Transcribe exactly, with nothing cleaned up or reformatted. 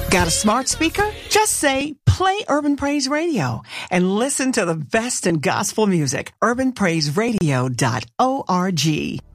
Got a smart speaker? Just say, play Urban Praise Radio and listen to the best in gospel music. urban praise radio dot org.